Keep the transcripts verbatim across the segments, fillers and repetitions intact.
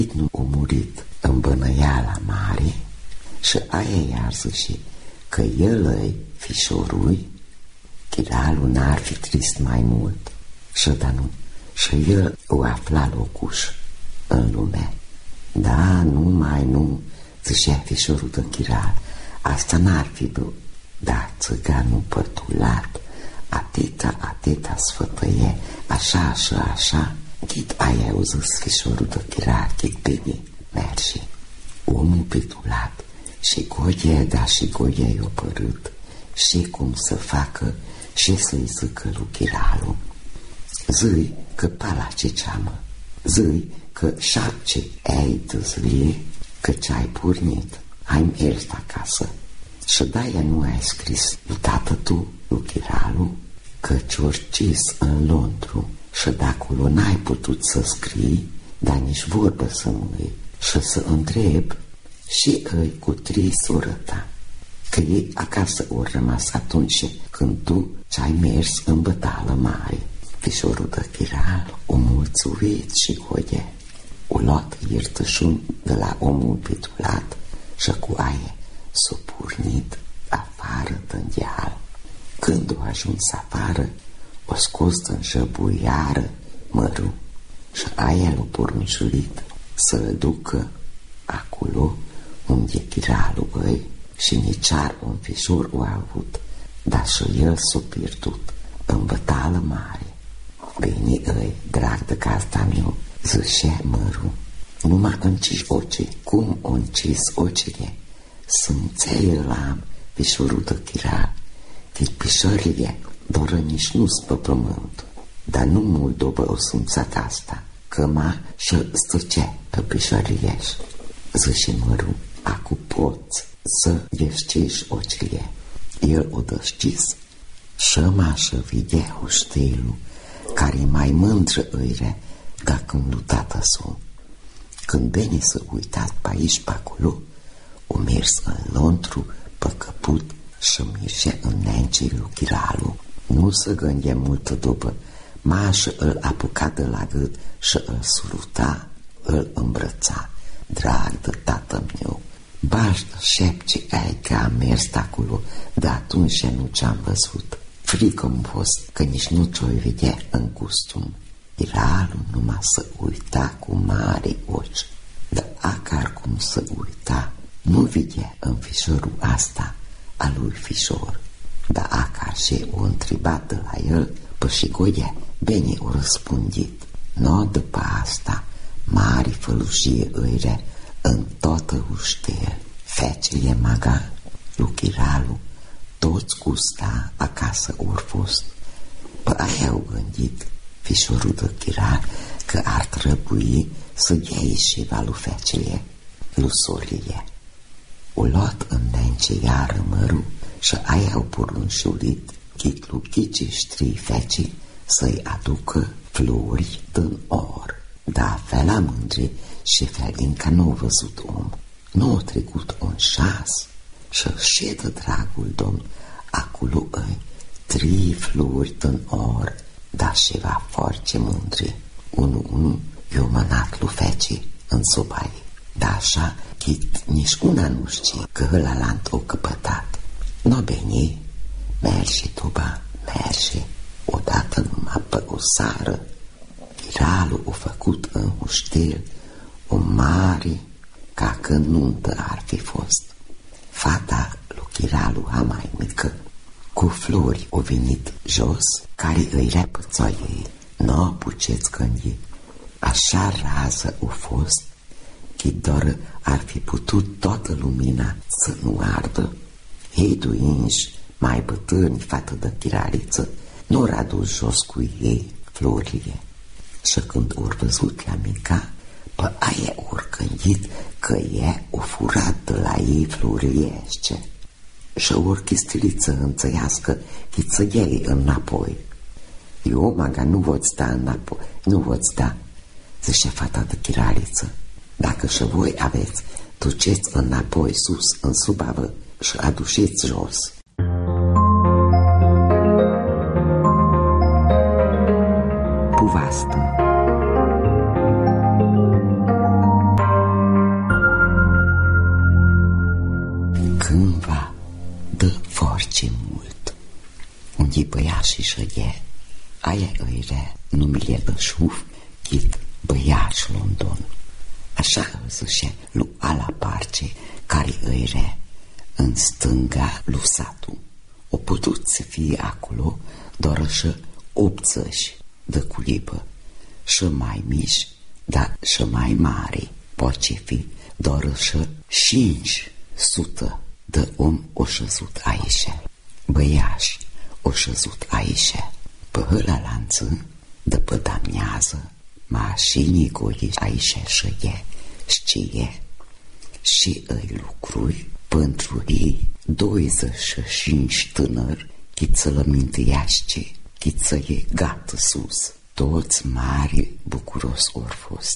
nu a murit în bănăiala mare și aia iar zice că el e fișorul, chiralul n-ar fi trist mai mult. Și da nu, și el o afla locuș în lume. Da, nu mai nu, zicea fișorul de chiral, asta n-ar fi bă, dar țăganul pătulat, atâta, atâta sfătăie, așa, așa, așa, ghid aia au zis fișorul de chiral, ghid bine, mergi. Omul pătulat și goie, da și goie i-o părât, și cum să facă și să-i zică lui chiralul. Zâi că pala ce ceamă, zâi că șapce ei de zile, că ce-ai pornit, ai mers acasă. Și de-aia nu ai scris lui tată tu, lui chiralul, că ți-or cis în Londru și de acolo n-ai putut să scrii, dar nici vorbă să nu iei și să întreb și îi cu trei soră ta, că ei acasă au rămas atunci când tu ți-ai mers în bătală mare. Fișorul de chiral o mulțumit și goie. O luat iertășun de la omul pitulat și cu aie s-o pornit afară din deal. Când o ajuns afară, o scos din jăbuiară mărul și aia l-o porunșurit să-l ducă acolo unde chiralul băi și nici-ar un fișor o avut, dar și el s-o pierdut în bătală mare. Bine îi, drag de casa meu, zicea mărul, numai încis ochii, cum o încis ochile, să-mi l-am fișorul de chiral, că pișorile doră nici nu-s pe pământ, dar nu mult după o sumțat asta, că ma și stăcea pe pișorilieș. Zice mărul, acu poți să desciși ochile. El o descis și ma și vedea hostelul, care mai mândră îire dacă îmi lui tată s-o. Când bine să uitat pe aici pe acolo, o mers în Londru pe căput și mirșea în neancii lui chiralul. Nu se gândea multă după, ma și îl apuca de la gât și îl suluta, îl îmbrăța. Drag de tată meu, baștă șepce ai că am mers acolo, dar atunci nu ce-am văzut. Frică-mi fost că nici nu ți-o vedea în costum. Chiralul numai să uita cu mari ochi, dar acar cum să uita, nu vedea în fișorul asta a lui fișor. Dar acar și o întrebat de la el, pă și goia, bine o răspundit. No, după asta, mari fălușie îire în toată uștel. Fecele maga, lui chiralul, toți gusta acasă ori fost. Pă aia au gândit fișorul de chiral că ar trebui să iei și va lui fecele, lui solie. O luat în nence iară mărul și aia au porunșulit chit lui chiciștrii fecii să-i aducă flori din or. Da, fel la mândri și fel încă nu-a văzut om. Nu a trecut un șas și ședă dragul domn acolo îi trei flori din or, dar ceva foarte mândri. Unu, unu, i-o mânat lui fecii în sobai. Dar așa, chit nici una nu știe că ăla l-a o căpătat. No bine, mergi tu, ba, mergi. Odată numai pe o sară, chiralul a făcut în hostel o mare ca că nuntă ar fi fost. Fata lui chiralul a mai mică, cu flori o venit jos, care îi repățau ei. N-o puceți gândi, așa rază a fost, că doar ar fi putut toată lumina să nu ardă. Ei duinși, mai bătrâni, fată de chiraliță, nu r-a dus jos cu ei florile. Și când ori văzut la mica, pe aia ori gândit că ea o furat de la ei florile astea. Și ori chistiliță înțăiască că să iei înapoi. Eu, maga, nu voți da înapoi, nu voți da, zice fata de chiraliță. Dacă și voi aveți, duceți înapoi sus, în subavă și aduceți jos. Puvastă. place mult. Unde băiașii șăghe, aia îi re numile lășuf, chit băiaș London. Așa zășe lui ala parce care îi re în stânga lui satul. O putut să fie acolo doar și optzăși de culibă, și mai mici, dar și mai mari. Poate fi doar și cinci sute de om o șăzut aici. Băiași o șăzut aici. Pe hâla lanță, de pe damnează, mașinii goi aici șăie, știe, și îi lucrui pentru ei douăzeci și cinci tânări, chiță lămintiaște, chiță e gata sus. Toți mari bucuros ori fost,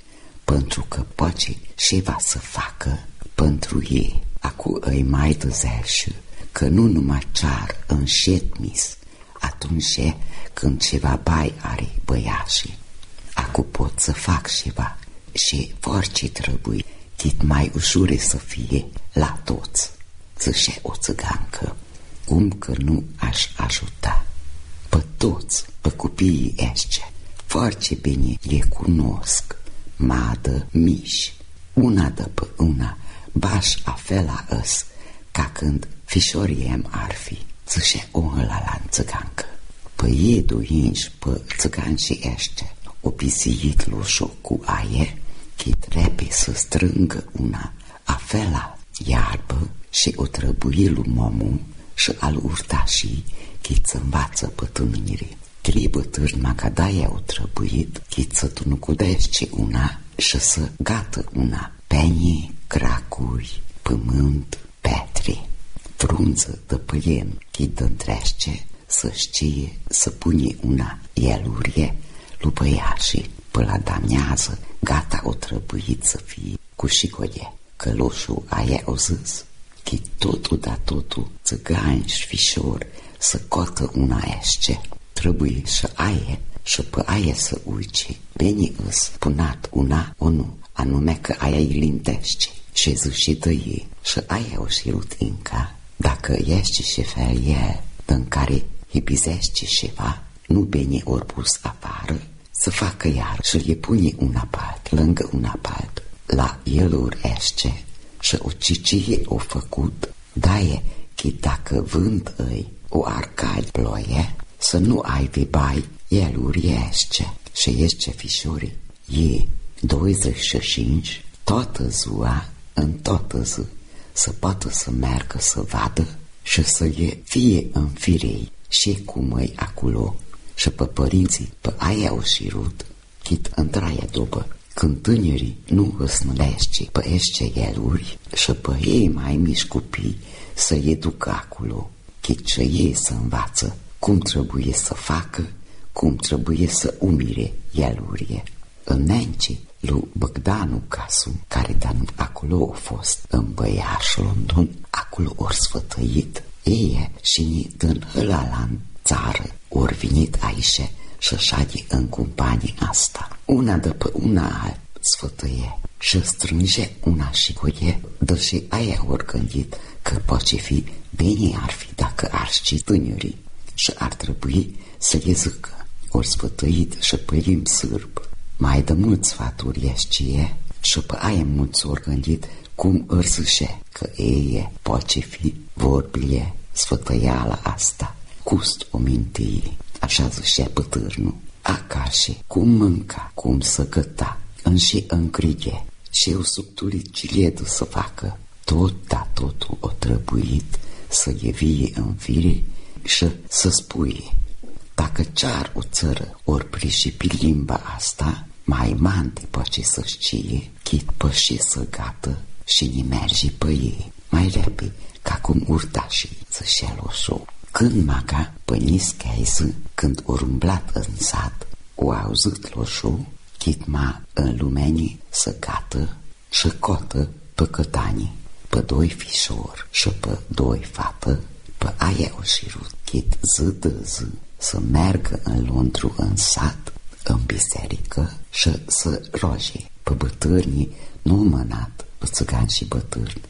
pentru că poate ceva să facă pentru ei. Acu îi mai dăzești că nu numai cear înșetmis atunci când ceva bai are băiașii. Acu pot să fac ceva și orice trebuie, chit mai ușure să fie la toți. Zășe o țăgancă, cum că nu aș ajuta pe toți, pe copiii ăștia. Foarte bine le cunosc, madă mici, una de pe una, baș afela îs, ca când fișoriem ar fi. Zășe o la țăgancă. Pe ei duinci pe țăgancii ăștia, o pisiit lușo cu aer, chit repe să strângă una afela iarbă și o trebuie lui momu și al urtașii chit să învață pe tâmnirii. Trei bătâri macadaia au trebuit chit să tu nu cudești una și să gată una. Penii, cracuri, pământ, petre, frunză de pălien chit dă-ntrește să știe să pune una elurie lui băiașii. Până la damnează, gata o trebuit să fie cu șicodie. Călușul aia o zis, că totul da totul, țăgani și fișor, să cotă una esce. Trebuie și aia și pe aia să uice. Bine îs punat una o nu, anume că aia îi lintește și zice de ei. Și aia o șirut înca, dacă ești și fel e, în care hibizește ceva, nu bine ori pus afară, să facă iar și le pune un apalt, lângă un apalt, la eluri esce și o cicie o făcut, daie că dacă vând îi o arcadi ploie, să nu ai de bai eluri esce și esce fișorii. E douăzeci și cinci, toată ziua, în toată zi, să poată să meargă să vadă și să le fie în firei și cum îi acolo. Și pe părinții, pe aia o șirut, chit într-aia după, când tânării nu îsmălește pe esce eluri și pe ei mai mici copii să îi ducă acolo, chit și ei să învață cum trebuie să facă, cum trebuie să umire elurie. Înainte, lui Bogdanu Casu, care dan acolo a fost în Băiaș London, acolo ori sfătăit, ei și ni din hălalan țară, ori venit aici și șade în companie asta. Una de pe una alt sfătăie și strânge una și goie, deși aia ori gândit că poate fi bine ar fi dacă ar ști tânării și ar trebui să le zică. Ori sfătăit și pe limbi sârb. Mai de mult sfaturi știe și pe aia mulți ori gândit cum îrsășe că ei poate fi vorbile sfătăiala asta. Cust o mintie, așa zicea pătârnul, acașe, cum mânca, cum să găta, înși încrige, și eu subtulit ciledul să facă, tot da totul o trebuit să e vie în fire și să spui. Dacă cear o țără ori prișipi limba asta, mai mante poate să știe, chit păși să gată și ni merge pe ei, mai repede, ca cum urtașii să-și ia loșou. Când maca pănischeiză, când o umblat în sat, o auzit loșou, chit ma în lumenii să gată și cotă pe cătanii, pe doi fișori și pe doi fată, pe aia o șirut, chit zi de zi să meargă în Londru în sat, în biserică și să roage pe bătârnii, nu mănat, pe țăgani și bătârni,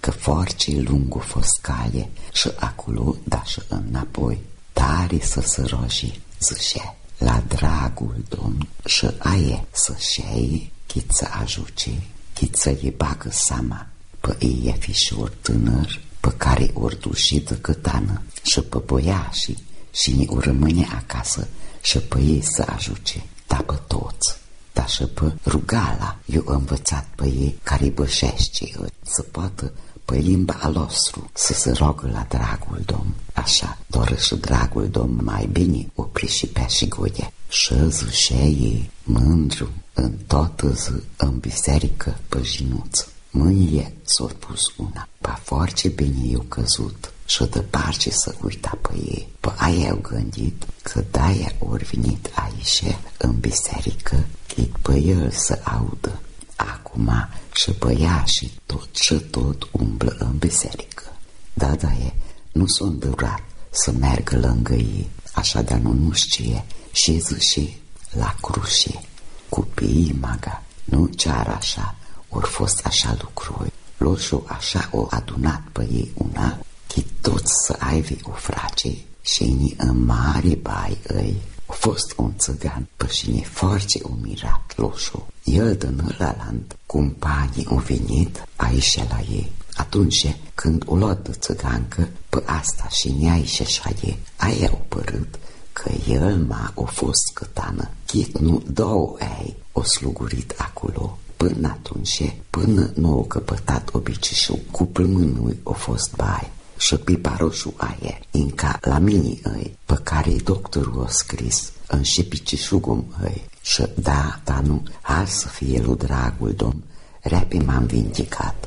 că force lungul fost calie și acolo da și înapoi. Tare să se roji, zice, la dragul Domn și aie să șei, chit să ajuce, chit să-i bagă seama, pe ei e fișor tânăr, pe care ori dușită câtană și pe boiașii și ni o rămâne acasă și pe ei să ajuce, da pe toți. Dar și pe rugala eu învățat pe ei care bășește să poată pe limba alostru să se rogă la dragul Domn. Așa, doar și dragul Domn mai bine opri și pe și goie. Și zușeie mândru în toată zi în biserică pe jinuță. Mâine s-a pus una, pa foarte bine eu căzut și de parce să uita pe ei. Pe aia au gândit că de-aia ori venit aici în biserică, chit pe el să audă. Acum și băiașii tot și tot umblă în biserică. Da, da, e, nu s-a îndurat să meargă lângă ei, așa de nu nu știe și zice la cruce. Copiii maga nu ceară așa, ori fost așa lucruri. Loșul așa o adunat pe ei una, chit toți să aibă o frace și ni în mare bai ei. A fost un țăgan pe cine foarte o mirat Loșul. El de Nălaland, companii au venit aici la ei. Atunci când o luat de țăgancă pe asta și ne-a și așa ei, aia au părât că el m-a o fost câtană. Chit nu două ei o slugurit acolo. Până atunci, până nu au căpătat obiceiul, cu plămânul o fost bai. Și piparoșul aia, înca la mine ei, pe care doctorul a scris în șepicișugum ei. Și da, dar nu, hai să fie lui dragul Domn, repe m-am vindicat.